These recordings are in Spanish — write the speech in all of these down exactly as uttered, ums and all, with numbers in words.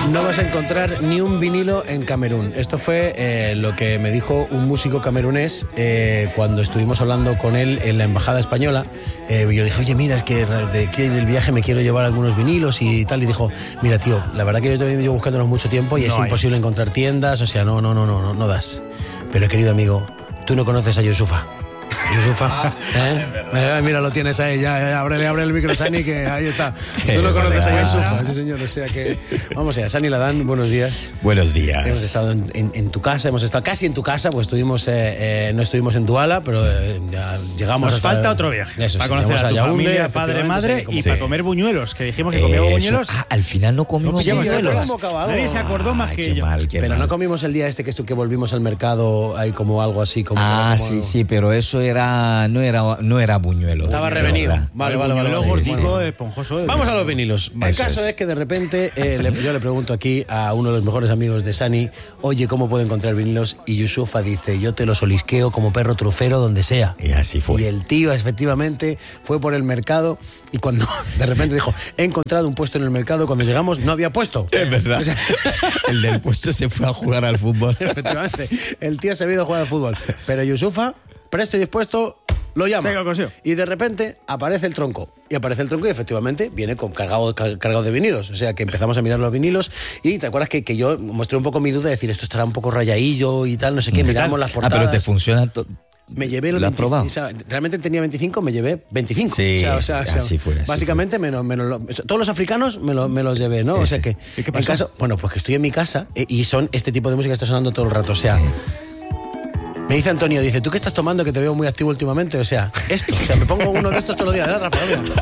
No vas a encontrar ni un vinilo en Camerún. Esto fue eh, lo que me dijo un músico camerunés eh, cuando estuvimos hablando con él en la embajada española. Eh, yo le dije, oye, mira, es que de aquí del viaje me quiero llevar algunos vinilos y tal. Y dijo, mira, tío, la verdad que yo también llevo buscándolos mucho tiempo y no es hay. imposible encontrar tiendas. O sea, no, no, no, no, no, no das. Pero, querido amigo, tú no conoces a Yusufa. Yusufa, ¿eh? Eh, mira, lo tienes ahí, ya, ya, ábrele, ábrele el micro, Sani, que ahí está. Tú no conoces a Yusufa, sí señor, o sea que... Vamos allá, Sani Ladán, buenos días. Buenos días. Hemos estado en, en, en tu casa, hemos estado casi en tu casa, pues estuvimos, eh, eh, no estuvimos en Duala, pero eh, ya llegamos Nos hasta... falta otro viaje, eso, para sí, conocer a tu Yaoundé, familia, padre, madre, y sí. para comer buñuelos, que dijimos que comíamos Eso. buñuelos. Ah, al final no comimos No buñuelos. Nadie se acordó más Ay, que qué yo. mal, qué Pero mal. no comimos el día este que, que volvimos al mercado, ahí como algo así, como... Ah, como, sí, sí, pero eso era no era no era buñuelo. Estaba revenido. Vale, vale, vale. Luego Sí, gordico, sí. esponjoso. de- Vamos a los vinilos. El Eso caso es. es. que de repente eh, le- yo le pregunto aquí a uno de los mejores amigos de Sani, oye, ¿cómo puedo encontrar vinilos? Y Yusufa dice, yo te los olisqueo como perro trufero donde sea. Y así fue. Y el tío efectivamente fue por el mercado y cuando de repente dijo, he encontrado un puesto en el mercado, cuando llegamos no había puesto. Es verdad. O sea, El del puesto se fue a jugar al fútbol. efectivamente, el tío se ha ido a jugar al fútbol. Pero Yusufa, presto y dispuesto, lo llama. Venga, consigo. Y de repente aparece el tronco. Y aparece el tronco y efectivamente viene con cargado, car- cargado de vinilos. O sea que empezamos a mirar los vinilos y te acuerdas que, que yo mostré un poco mi duda de decir esto estará un poco rayadillo y tal, no sé qué. Miramos las Ah, portadas. pero te funciona to- Me llevé los ¿Lo has veinte, probado? o sea, realmente tenía veinticinco, me llevé veinticinco. Sí, o sea, o sea, o sea, así fue, así básicamente menos, menos lo- todos los africanos me, lo- me los llevé, ¿no? O sea Ese. que ¿Y qué en pasó? caso, bueno, pues que estoy en mi casa eh, y son este tipo de música que está sonando todo el rato, o sea, me dice Antonio, dice, ¿tú qué estás tomando que te veo muy activo últimamente? O sea, esto, o sea, me pongo uno de estos todos los días, ¿verdad, Rafa? Mira.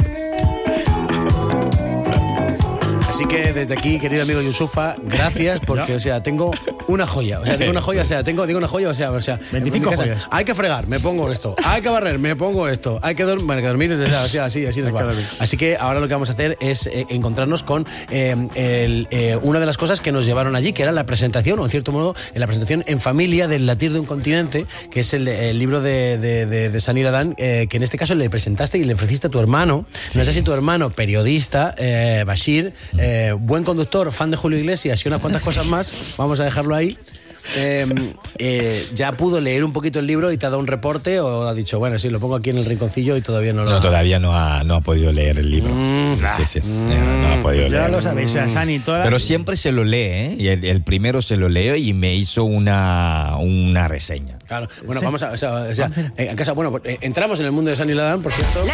Así que desde aquí, querido amigo Yusufa, gracias porque, o sea, tengo una joya. O sea, tengo una joya, o sea, tengo, digo una joya, o sea, o sea, veinticinco en mi casa, joyas. hay que fregar, me pongo esto. Hay que barrer, me pongo esto. Hay que, dorm- bueno, que dormir, o sea, o sea, así, así nos va. Así que ahora lo que vamos a hacer es eh, encontrarnos con eh, el, eh, una de las cosas que nos llevaron allí, que era la presentación, o en cierto modo, en la presentación en familia del Latir de un Continente, que es el, el libro de, de, de, de Sani Ladán, eh, que en este caso le presentaste y le ofreciste a tu hermano. Sí. No sé si tu hermano, periodista, eh, Bashir, eh, buen conductor, fan de Julio Iglesias y unas cuantas cosas más, vamos a dejarlo ahí. Eh, eh, ya pudo leer un poquito el libro y te ha dado un reporte o ha dicho, bueno, sí, lo pongo aquí en el rinconcillo y todavía no lo No, ha... todavía no ha, no ha podido leer el libro. Mm, sí, sí, no, no ha podido Ya leer. lo sabéis, o sea, Sani, toda la- Pero siempre se lo lee, ¿eh? Y el, el primero se lo leo y me hizo una, una reseña. Claro, bueno, vamos a... O sea, o sea, eh, en casa, bueno, pues, eh, entramos en el mundo de Sani Ladán, por cierto.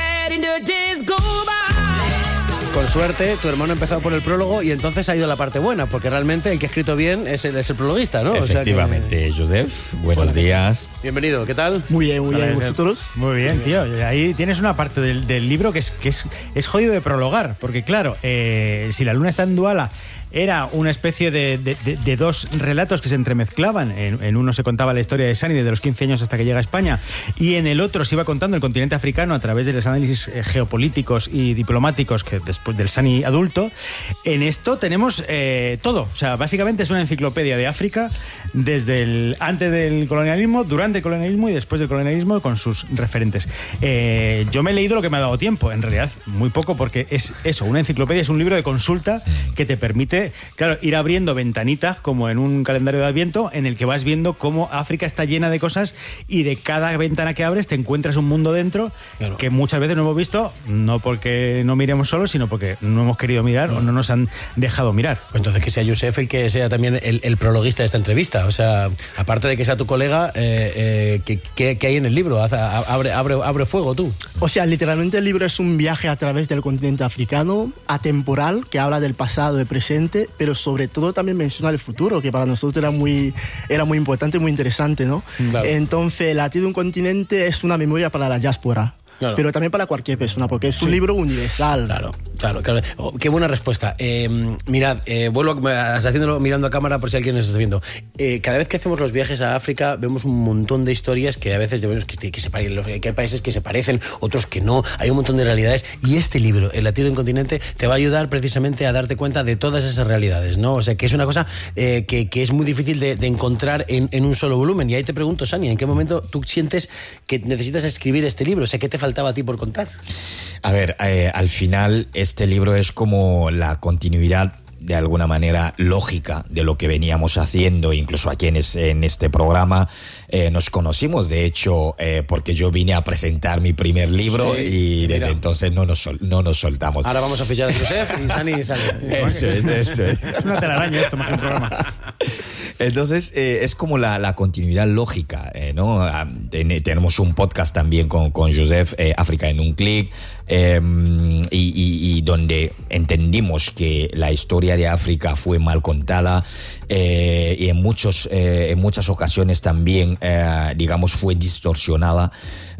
Con suerte, tu hermano ha empezado por el prólogo y entonces ha ido a la parte buena, porque realmente el que ha escrito bien es el, es el prologuista, ¿no? O sea que- Efectivamente, Joseph, buenos días. Bienvenido, ¿qué tal? Muy bien, muy bien. Vale, ¿Vosotros? Muy bien, tío. Y ahí tienes una parte del, del libro que es que es, es jodido de prologar, porque claro, eh, si la luna está en Duala era una especie de, de, de, de dos relatos que se entremezclaban. En, en uno se contaba la historia de Sani desde los quince años hasta que llega a España, y en el otro se iba contando el continente africano a través de los análisis eh, geopolíticos y diplomáticos que después del Sani adulto. En esto tenemos eh, todo. O sea, básicamente es una enciclopedia de África desde el antes del colonialismo, durante el colonialismo y después del colonialismo, con sus referentes. Eh, yo me he leído lo que me ha dado tiempo, en realidad muy poco, porque es eso, una enciclopedia es un libro de consulta que te permite, claro, ir abriendo ventanitas como en un calendario de Adviento en el que vas viendo cómo África está llena de cosas y de cada ventana que abres te encuentras un mundo dentro, claro, que muchas veces no hemos visto, no porque no miremos solos, sino porque no hemos querido mirar o no nos han dejado mirar. Entonces que sea Josep el que sea también el, el prologuista de esta entrevista. O sea, aparte de que sea tu colega, eh, eh, ¿qué, qué, qué hay en el libro? Haz- a- Abre, abre, abre fuego tú. O sea, literalmente el libro es un viaje a través del continente africano, atemporal, que habla del pasado, del presente, pero sobre todo también menciona el futuro, que para nosotros era muy, era muy importante, muy interesante, ¿no? Claro. Entonces, Latir de un Continente es una memoria para la diáspora. Claro. Pero también para cualquier persona, porque es un libro universal. Claro, claro, claro. Oh, qué buena respuesta. Eh, mirad, eh, vuelvo a- haciéndolo mirando a cámara por si alguien nos está viendo. Eh, cada vez que hacemos los viajes a África vemos un montón de historias que a veces vemos que, que se parecen, que hay países que se parecen, otros que no. Hay un montón de realidades y este libro, El Latido de un Continente, te va a ayudar precisamente a darte cuenta de todas esas realidades, ¿no? O sea, que es una cosa eh, que, que es muy difícil de, de encontrar en, en un solo volumen. Y ahí te pregunto, Sani, ¿en qué momento tú sientes que necesitas escribir este libro? O sea, ¿qué te faltaba a ti por contar? A ver, eh, al final este libro es como la continuidad de alguna manera lógica de lo que veníamos haciendo, incluso aquí en, es, en este programa eh, nos conocimos, de hecho, eh, porque yo vine a presentar mi primer libro sí, y desde mira. entonces no nos, no nos soltamos. Ahora vamos a fichar a Josep y Sani sale. Eso es, eso es. Es una telaraña esto más que un programa. Entonces, eh, es como la, la continuidad lógica, eh, ¿no? Ten, tenemos un podcast también con, con Josep, eh, África en un clic, eh, y, y, y donde entendimos que la historia de África fue mal contada eh, y en, muchos, eh, en muchas ocasiones también, eh, digamos, fue distorsionada.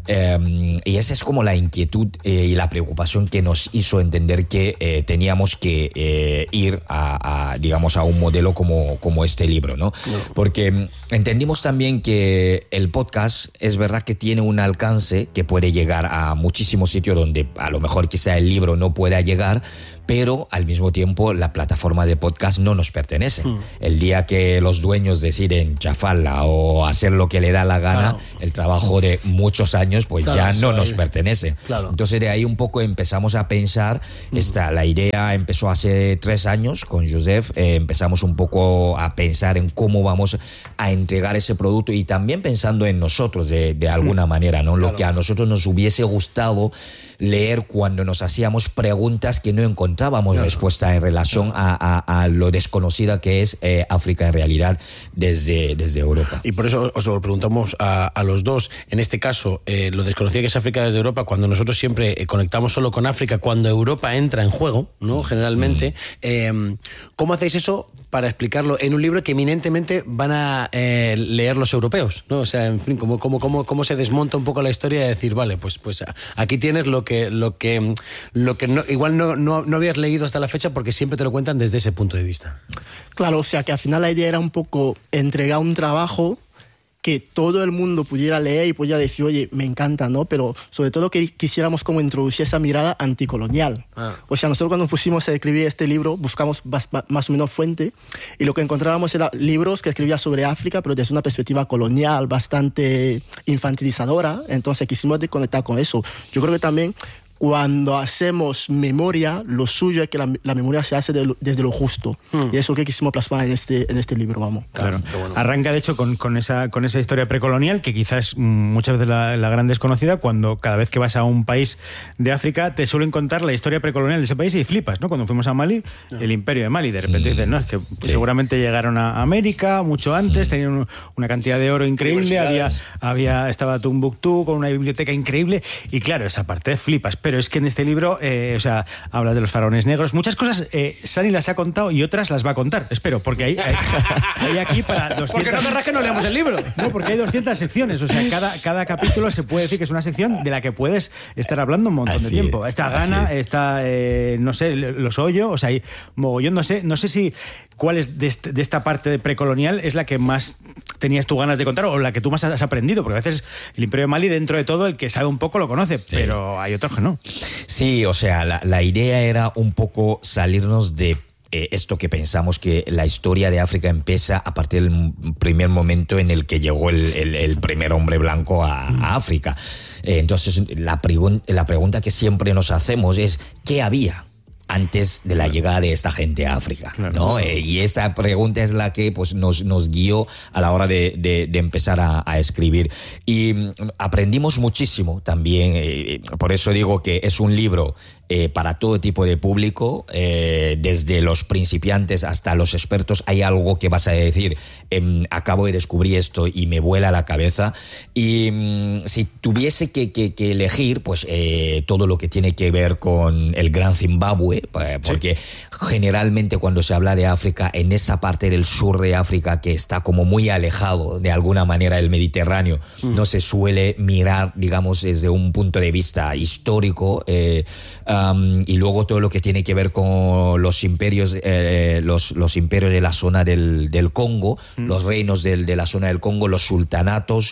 Eh, y esa es como la inquietud eh, y la preocupación que nos hizo entender que eh, teníamos que eh, ir a, a, digamos, a un modelo como, como este libro, ¿no? No. Porque entendimos también que el podcast es verdad que tiene un alcance que puede llegar a muchísimos sitios donde a lo mejor quizá el libro no pueda llegar, pero al mismo tiempo la plataforma de podcast no nos pertenece. Mm. El día que los dueños deciden chafarla o hacer lo que le da la gana, claro, el trabajo de muchos años pues claro, ya no nos ahí. pertenece. Claro. Entonces de ahí un poco empezamos a pensar, mm. esta, la idea empezó hace tres años con Josep, eh, empezamos un poco a pensar en cómo vamos a entregar ese producto y también pensando en nosotros de, de alguna mm. manera, ¿no? Lo claro. que a nosotros nos hubiese gustado leer cuando nos hacíamos preguntas que no encontrábamos claro. respuesta en relación a, a, a lo desconocida que es eh, África en realidad desde, desde Europa. Y por eso os lo preguntamos a, a los dos. En este caso, eh, lo desconocida que es África desde Europa, cuando nosotros siempre eh, conectamos solo con África, cuando Europa entra en juego, ¿no? Generalmente. Sí. Eh, ¿Cómo hacéis eso para explicarlo en un libro que eminentemente van a eh, leer los europeos, ¿no? O sea, en fin, cómo, cómo, cómo, cómo se desmonta un poco la historia de decir, vale, pues, pues aquí tienes lo que, lo que, lo que no, igual no, no, no habías leído hasta la fecha porque siempre te lo cuentan desde ese punto de vista. Claro, o sea que al final la idea era un poco entregar un trabajo que todo el mundo pudiera leer y pudiera decir, oye, me encanta, ¿no? Pero sobre todo que quisiéramos como introducir esa mirada anticolonial. Ah. O sea, nosotros cuando nos pusimos a escribir este libro, buscamos más o menos fuente, y lo que encontrábamos eran libros que escribía sobre África, pero desde una perspectiva colonial, bastante infantilizadora. Entonces quisimos desconectar con eso. Yo creo que también cuando hacemos memoria, lo suyo es que la, la memoria se hace de lo, desde lo justo. Hmm. Y eso que quisimos plasmar en este, en este libro, vamos. Claro. Bueno. Arranca, de hecho, con, con, esa, con esa historia precolonial, que quizás muchas veces la, la gran desconocida, cuando cada vez que vas a un país de África te suelen contar la historia precolonial de ese país y flipas, ¿no? Cuando fuimos a Mali, no. el imperio de Mali, de repente sí. dices, no, es que sí. seguramente llegaron a América mucho antes, sí. tenían una cantidad de oro increíble, había, había, estaba Tumbuctú con una biblioteca increíble, y claro, esa parte flipas. Pero es que en este libro, eh, o sea, habla de los faraones negros. Muchas cosas eh, Sani las ha contado y otras las va a contar. Espero, porque hay, hay, hay aquí para doscientas... Porque no querrás que no leamos el libro. No, porque hay doscientas secciones. O sea, cada, cada capítulo se puede decir que es una sección de la que puedes estar hablando un montón así de tiempo. Está Ghana, está, eh, no sé, Los Hoyo, o sea, hay mogollón. No sé, no sé si cuál es de, este, de esta parte de precolonial es la que más tenías tú ganas de contar o la que tú más has aprendido, porque a veces el Imperio de Mali, dentro de todo, el que sabe un poco lo conoce, sí. pero hay otros que no. Sí, o sea, la, la idea era un poco salirnos de eh, esto que pensamos que la historia de África empieza a partir del primer momento en el que llegó el, el, el primer hombre blanco a, a África. Eh, entonces, la, pregun- la pregunta que siempre nos hacemos es, ¿qué había antes de la llegada de esta gente a África? Claro, ¿no? Claro. Eh, y esa pregunta es la que pues, nos, nos guió a la hora de, de, de empezar a, a escribir. Y mm, aprendimos muchísimo también, eh, por eso digo que es un libro eh, para todo tipo de público, eh, desde los principiantes hasta los expertos. Hay algo que vas a decir, eh, acabo de descubrir esto y me vuela la cabeza. Y mm, si tuviese que, que, que elegir, pues eh, todo lo que tiene que ver con el Gran Zimbabue, porque sí. generalmente cuando se habla de África, en esa parte del sur de África que está como muy alejado de alguna manera del Mediterráneo, mm. no se suele mirar, digamos, desde un punto de vista histórico, eh, um, y luego todo lo que tiene que ver con los imperios, eh, los, los imperios de la zona del, del Congo, mm. los reinos del, de la zona del Congo, los sultanatos,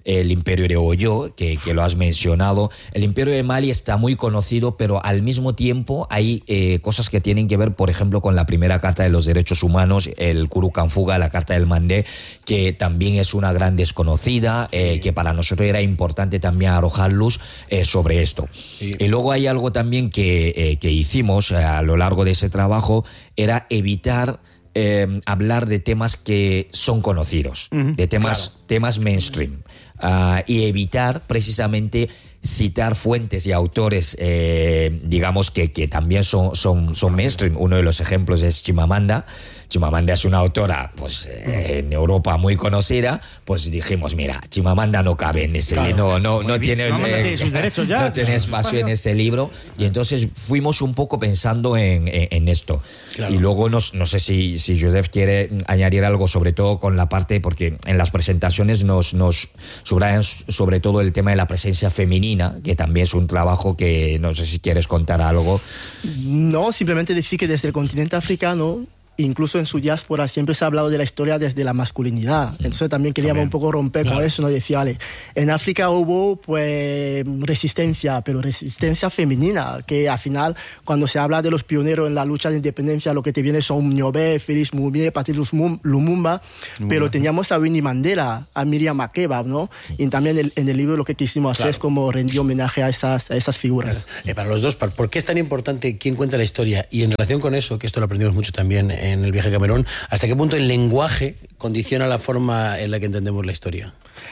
el Imperio de Oyo, que, que lo has mencionado. El Imperio de Mali está muy conocido, pero al mismo tiempo hay eh, cosas que tienen que ver, por ejemplo, con la primera Carta de los Derechos Humanos, el Kurukanfuga, la Carta del Mandé, que también es una gran desconocida, eh, que para nosotros era importante también arrojar luz eh, sobre esto. Sí. Y luego hay algo también que, eh, que hicimos eh, a lo largo de ese trabajo, era evitar eh, hablar de temas que son conocidos, uh-huh. de temas, claro. temas mainstream, uh, y evitar precisamente citar fuentes y autores, eh, digamos, que, que también son, son, son mainstream. Uno de los ejemplos es Chimamanda. Chimamanda es una autora, pues, eh, en Europa muy conocida. Pues dijimos, mira, Chimamanda no cabe en ese claro. libro, no, no, no tiene, eh, ya. no tiene espacio en ese libro. Y entonces fuimos un poco pensando en, en, en esto. Claro. Y luego nos, no sé si, si Joseph quiere añadir algo, sobre todo con la parte, porque en las presentaciones nos, nos subrayan sobre todo el tema de la presencia femenina, que también es un trabajo que no sé si quieres contar algo. No, simplemente decir que desde el continente africano, incluso en su diáspora, siempre se ha hablado de la historia desde la masculinidad. Entonces también queríamos también. un poco romper claro. con eso, ¿no? Decía, vale, en África hubo pues resistencia, pero resistencia femenina, que al final, cuando se habla de los pioneros en la lucha de independencia, lo que te viene son Nyobe, Félix Mumie, Patrice Lumumba, uh-huh. pero teníamos a Winnie Mandela, a Miriam Makeba, ¿no? Y también en el, en el libro lo que quisimos claro. hacer es como rendir homenaje a esas, a esas figuras. Claro. Eh, para los dos, ¿por qué es tan importante quién cuenta la historia? Y en relación con eso, que esto lo aprendimos mucho también en el viaje a Camerún, ¿hasta qué punto el lenguaje condiciona la forma en la que entendemos la historia?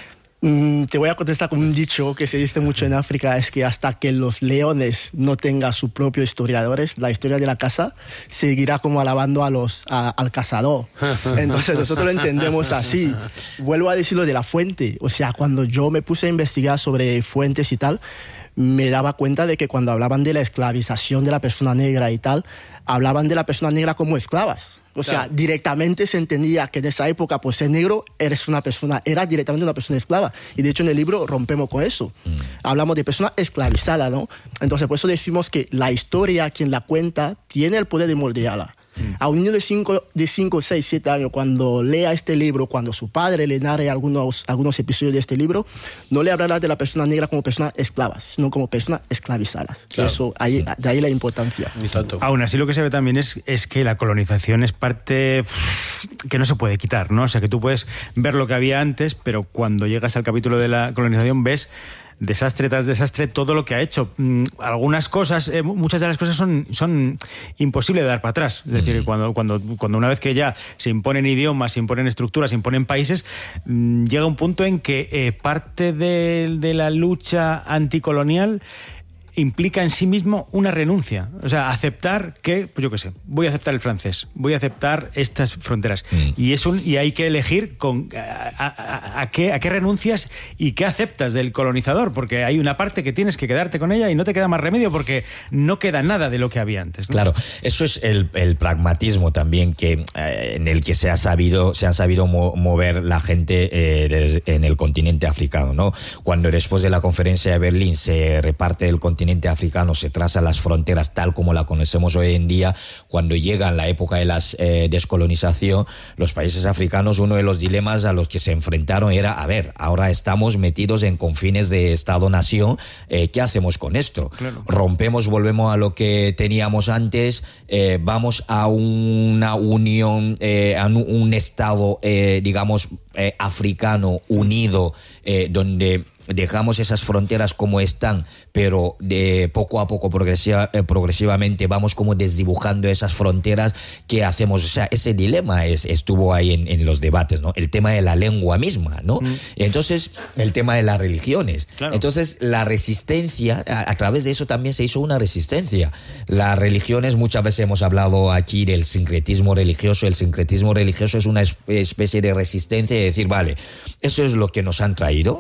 Mm, te voy a contestar con un dicho que se dice mucho en África, es que hasta que los leones no tengan sus propios historiadores, la historia de la caza seguirá como alabando a los, a, al cazador. Entonces nosotros lo entendemos así. Vuelvo a decir lo de la fuente. O sea, cuando yo me puse a investigar sobre fuentes y tal, me daba cuenta de que cuando hablaban de la esclavización de la persona negra y tal, hablaban de la persona negra como esclavas. O sea, claro. directamente se entendía que en esa época, pues ser negro eres una persona, era directamente una persona esclava. Y de hecho en el libro rompemos con eso. Mm. Hablamos de persona esclavizada, ¿no? Entonces por eso decimos que la historia, quien la cuenta, tiene el poder de moldearla. Mm. A un niño de cinco, seis, siete años, cuando lea este libro, cuando su padre le narre algunos, algunos episodios de este libro, no le hablará de la persona negra como persona esclava, sino como persona esclavizadas. Claro. Eso, ahí, sí. De ahí la importancia. Aún así, lo que se ve también es, es que la colonización es parte uff, que no se puede quitar, ¿no? O sea, que tú puedes ver lo que había antes, pero cuando llegas al capítulo de la colonización ves desastre tras desastre todo lo que ha hecho. Algunas cosas, eh, muchas de las cosas son, son imposibles de dar para atrás. Es decir, mm. cuando, cuando, cuando una vez que ya se imponen idiomas, se imponen estructuras, se imponen países, mmm, llega un punto en que eh, parte de, de la lucha anticolonial implica en sí mismo una renuncia. O sea, aceptar que, pues yo qué sé, voy a aceptar el francés, voy a aceptar estas fronteras. Mm. Y, es un, y hay que elegir con, a, a, a, qué, a qué renuncias y qué aceptas del colonizador, porque hay una parte que tienes que quedarte con ella y no te queda más remedio porque no queda nada de lo que había antes, ¿no? Claro, eso es el, el pragmatismo también que, eh, en el que se, ha sabido, se han sabido mo- mover la gente eh, desde, en el continente africano, ¿no? Cuando después de la conferencia de Berlín se reparte el continente africano, se traza las fronteras tal como la conocemos hoy en día, cuando llega la época de la eh, descolonización, los países africanos, uno de los dilemas a los que se enfrentaron era, a ver, ahora estamos metidos en confines de Estado-Nación, eh, ¿qué hacemos con esto? Claro. Rompemos, volvemos a lo que teníamos antes, eh, vamos a una unión, eh, a un Estado, eh, digamos, eh, africano unido, eh, donde dejamos esas fronteras como están, pero de poco a poco, progresiva, eh, progresivamente, vamos como desdibujando esas fronteras. ¿Qué hacemos? O sea, ese dilema es, estuvo ahí en, en los debates, ¿no? El tema de la lengua misma, ¿no? Mm. Entonces, el tema de las religiones. Claro. Entonces, la resistencia, a, a través de eso también se hizo una resistencia. Las religiones, muchas veces hemos hablado aquí del sincretismo religioso. El sincretismo religioso es una especie de resistencia de decir, vale, eso es lo que nos han traído.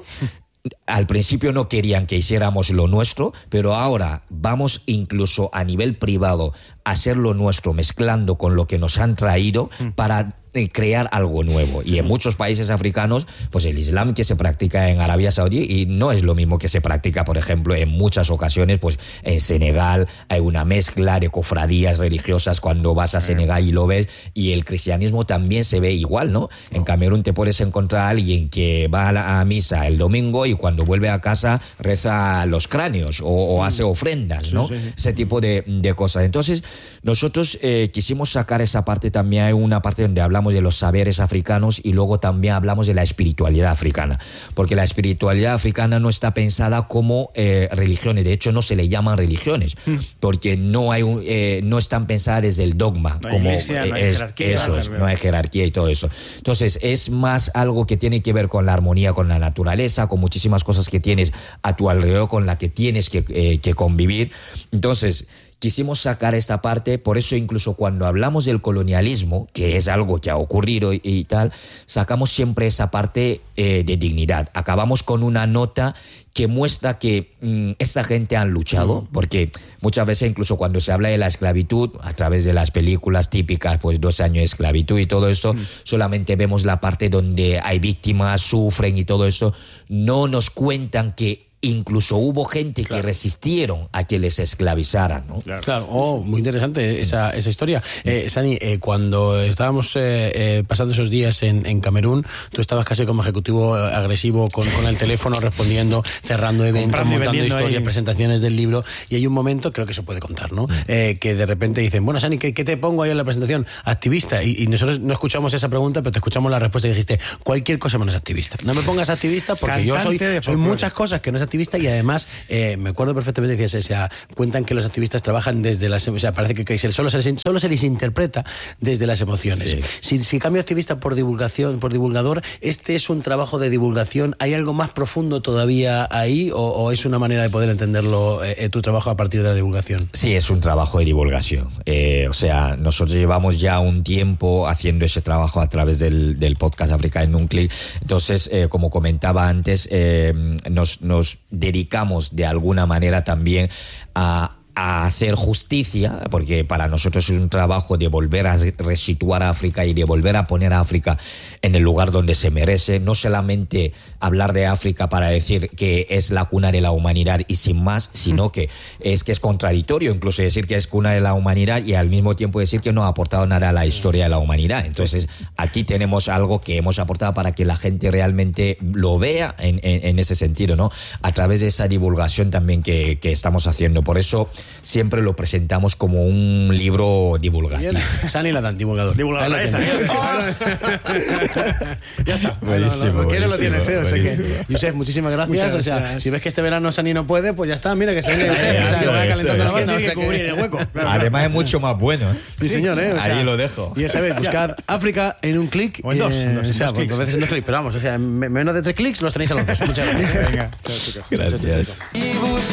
Al principio no querían que hiciéramos lo nuestro, pero ahora vamos incluso a nivel privado a hacer lo nuestro, mezclando con lo que nos han traído para crear algo nuevo. Y en muchos países africanos, pues el Islam que se practica en Arabia Saudí y no es lo mismo que se practica, por ejemplo, en muchas ocasiones, pues en Senegal hay una mezcla de cofradías religiosas cuando vas a Senegal y lo ves, y el cristianismo también se ve igual, ¿no? En Camerún te puedes encontrar a alguien que va a, la, a misa el domingo y cuando vuelve a casa reza los cráneos o, o hace ofrendas, ¿no? Sí, sí, sí. Ese tipo de, de cosas. Entonces, nosotros eh, quisimos sacar esa parte. También hay una parte donde hablamos de los saberes africanos y luego también hablamos de la espiritualidad africana, porque la espiritualidad africana no está pensada como eh, religiones, de hecho no se le llaman religiones, mm. porque no hay un, eh, no están pensadas desde el dogma, no como iglesia, no es, eso es, no hay jerarquía y todo eso. Entonces es más algo que tiene que ver con la armonía con la naturaleza, con muchísimas cosas que tienes a tu alrededor, con la que tienes que, eh, que convivir. Entonces quisimos sacar esta parte, por eso incluso cuando hablamos del colonialismo, que es algo que ha ocurrido y, y tal, sacamos siempre esa parte eh, de dignidad. Acabamos con una nota que muestra que mmm, esta gente han luchado, porque muchas veces incluso cuando se habla de la esclavitud, a través de las películas típicas, pues doce años de esclavitud y todo esto, mm. solamente vemos la parte donde hay víctimas, sufren y todo esto, no nos cuentan que incluso hubo gente claro. que resistieron a que les esclavizaran, ¿no? Claro, claro. Oh, muy interesante esa, esa historia. Eh, Sani, eh, cuando estábamos eh, eh, pasando esos días en, en Camerún, tú estabas casi como ejecutivo agresivo con, con el teléfono, respondiendo, cerrando eventos, montando historias, ahí. presentaciones del libro, y hay un momento, creo que se puede contar, ¿no? Eh, que de repente dicen, bueno, Sani, ¿qué, qué te pongo ahí en la presentación? Activista. Y, y nosotros no escuchamos esa pregunta, pero te escuchamos la respuesta y dijiste, cualquier cosa menos activista. No me pongas activista porque yo soy, soy muchas cosas que no es activista. Y además, eh, me acuerdo perfectamente, decías, o sea, cuentan que los activistas trabajan desde las... O sea, parece que, que solo, se les, solo se les interpreta desde las emociones. Sí. Si, si cambio activista por divulgación, por divulgador, ¿este es un trabajo de divulgación? ¿Hay algo más profundo todavía ahí o, o es una manera de poder entenderlo, eh, tu trabajo a partir de la divulgación? Sí, es un trabajo de divulgación. Eh, o sea, nosotros llevamos ya un tiempo haciendo ese trabajo a través del, del podcast África en un clic. Entonces, eh, como comentaba antes, eh, nos... nos dedicamos de alguna manera también a a hacer justicia, porque para nosotros es un trabajo de volver a resituar a África y de volver a poner a África en el lugar donde se merece, no solamente hablar de África para decir que es la cuna de la humanidad y sin más, sino que es que es contradictorio incluso decir que es cuna de la humanidad y al mismo tiempo decir que no ha aportado nada a la historia de la humanidad. Entonces aquí tenemos algo que hemos aportado para que la gente realmente lo vea en, en, en ese sentido, ¿no? A través de esa divulgación también que, que estamos haciendo. Por eso siempre lo presentamos como un libro divulgativo. Sani Ladán, divulgador. Divulgador. Ahí está. Ya está. Buenísimo, lo quiere, lo buenísimo, tienes, ¿eh? O sea buenísimo. que, Yusef, muchísimas gracias. Muchas o sea, gracias. si ves que este verano Sani no puede, pues ya está. Mira que se viene Yusef. O sea, que va calentando la banda. O sea que... Además es mucho más bueno, ¿eh? Sí, señor, ¿eh? O sea, ahí lo dejo. Y ya sabéis, buscad África en un clic. O en dos. Eh, dos, o sea, dos porque a veces en dos clics. Pero vamos, o sea, en menos de tres clics los tenéis a los dos. Muchas gracias. Venga, chao, chicos. Gracias. Chao, chao, chao.